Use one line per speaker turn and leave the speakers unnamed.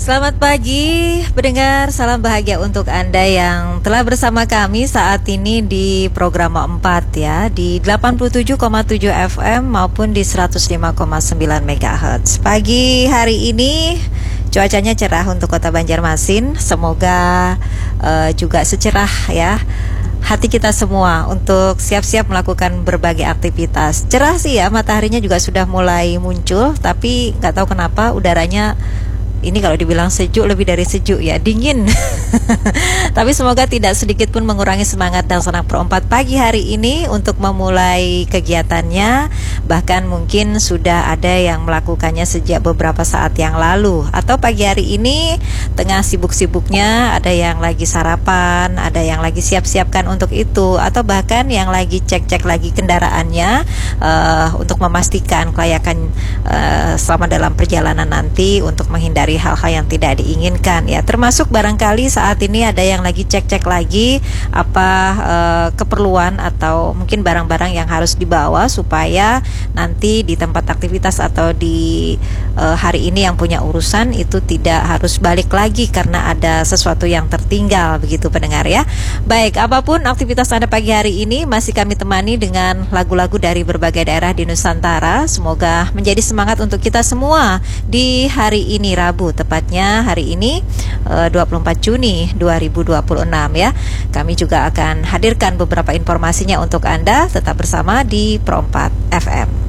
Selamat pagi, pendengar. Salam bahagia untuk Anda yang telah bersama kami saat ini di program 4 ya, di 87,7 FM maupun di 105,9 MHz. Pagi hari ini cuacanya cerah untuk Kota Banjarmasin. Semoga juga secerah ya hati kita semua untuk siap-siap melakukan berbagai aktivitas. Cerah sih ya, mataharinya juga sudah mulai muncul, tapi nggak tahu kenapa udaranya ini kalau dibilang sejuk lebih dari sejuk ya, dingin. Tapi semoga tidak sedikit pun mengurangi semangat dan senang perempat pagi hari ini untuk memulai kegiatannya. Bahkan mungkin sudah ada yang melakukannya sejak beberapa saat yang lalu, atau pagi hari ini tengah sibuk-sibuknya, ada yang lagi sarapan, ada yang lagi siap-siapkan untuk itu, atau bahkan yang lagi cek-cek lagi kendaraannya untuk memastikan kelayakan selama dalam perjalanan nanti untuk menghindari hal-hal yang tidak diinginkan ya. Termasuk barangkali saat ini ada yang lagi cek-cek lagi apa keperluan atau mungkin barang-barang yang harus dibawa supaya nanti di tempat aktivitas atau di hari ini yang punya urusan itu tidak harus balik lagi karena ada sesuatu yang tertinggal, begitu pendengar ya. Baik, apapun aktivitas Anda pagi hari ini, masih kami temani dengan lagu-lagu dari berbagai daerah di Nusantara. Semoga menjadi semangat untuk kita semua di hari ini Rabu, tepatnya hari ini 24 Juni 2026 ya. Kami juga akan hadirkan beberapa informasinya untuk Anda. Tetap bersama di Pro 4 FM.